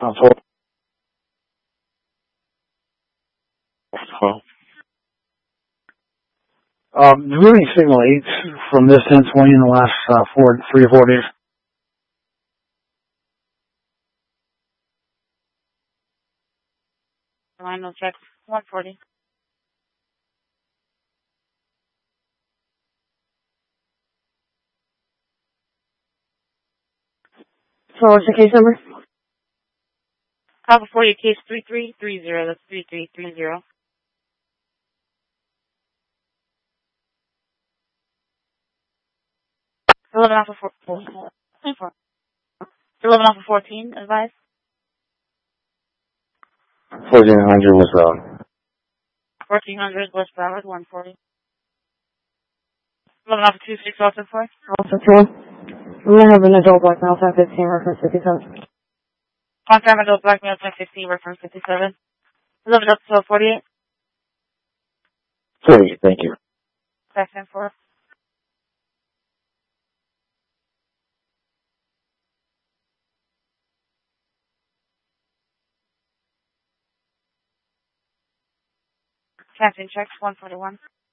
Household. Well, do we have any signal 8s from this 1020 in the last 3 or 4 days? Line will check 140. So what's the case number? Alpha 40, case 3330. That's 3330. Alpha 14, advise. 1400 was wrong. 1400 West Broward, 140. 11 Alpha 26, also 4. Also 2. I'm going to have an adult black male 1015 reference 57. On-time adult black male 1015, reference 57. 11 Delta 48. 48, thank you. Back 10-4. Captain checks 141.